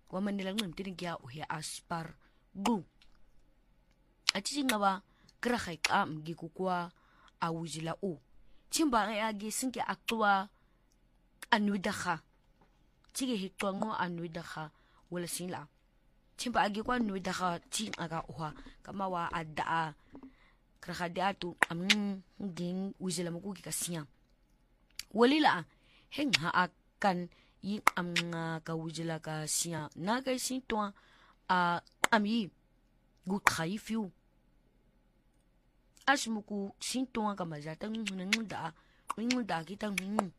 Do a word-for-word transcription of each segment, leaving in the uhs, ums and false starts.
kwa manila ngum tin gya o he aspar gu ati ngaba kra khai kam gi kukwa awujila o chimba ya gi sinke akwa anwidakha chige hitwa ngo anwidakha wala sinla chimba agi kwa anwidakha chi aga oha kama wa ada kra khadia tu am ngin wujila muku gi kasinya walila henga akan yi am ka wujila ka sinya na ga sin to a ami gu khaifiu asmuku sin to ka majata ngunda ngunda kita ngun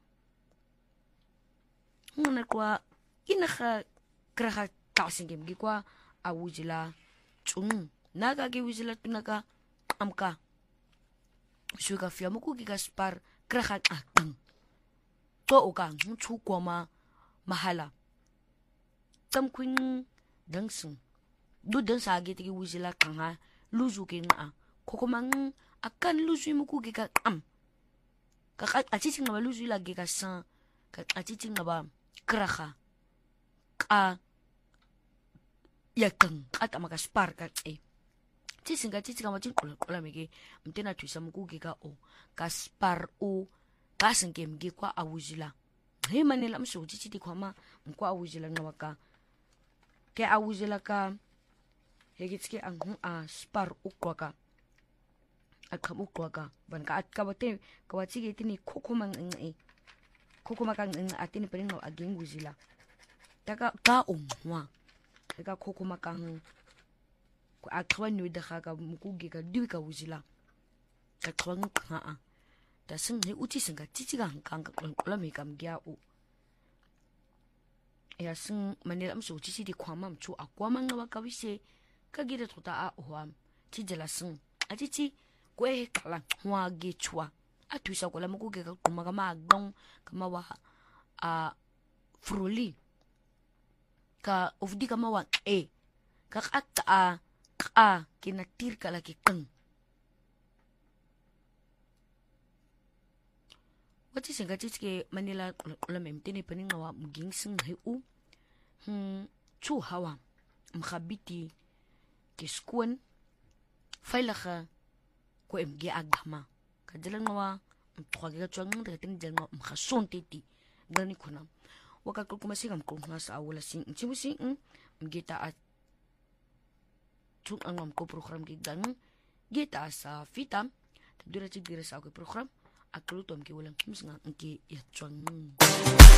nguna kwa inakha kra tasingem gi kwa awujila chung naga gi wujila tunaka amka shuga fia muku gi gaspar kra kha akun to oka chu koma mahala tam kuin dangsun du dan sa gi ti wujila kanga luzu ke nga kokomang akan luzu muku gi ka am ka ati ting na luzu la gi ka san ka ati ting na kraha ka yakang at amaka spar ka e tisinga tisinga matin kula kula mege mtena tuisa muku gi ka o ka spar o ka singe mge kwa awujila he manela mso titi kwa ma mkwa awujila ngawaka ke awujila ka hegitske angu a spar ukwaka akam ukwaka ban ka at kabate kawati ge tini kokomang ngi kokoma kang atini pening no aging wuzila taka ka umwa ka kokoma kang ko akwa ni de ga muku ge ka du ka wuzila ka twang ka a da sing ni uti singa titi ga kang ka kola me kam gya o ya sing manela mso titi di kwama mchu akwa manga wa ka wise ka gide tota a oham ti jela sing atiti kwe kala wa ge chwa atuisa kola muku ge ka kuma kama agdong kama wa a fruli ka ofdi kama wa e ka ka a ka kinatir kala ki keng wati singa tike manila kola memtene peninga wa muging sing he u hm chu hawa mkhabiti kiskun failaga ko emge agama kajelang wa mtwaga twang de tin jelma mkhason titi gani kuna waka kuma sigam ko ngas awala sing chibusi mgeta a tun angam ko program gi gang geta sa fitam dura ci dira sa ko program aklutom ki wala musnga nke ya twang